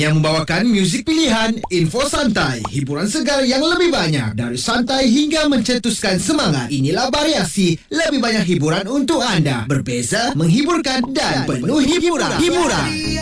yang membawakan muzik pilihan, info santai, hiburan segar yang lebih banyak. Dari santai hingga mencetuskan semangat. Inilah Variasi, lebih banyak hiburan untuk anda. Berbeza, menghiburkan dan penuh hiburan.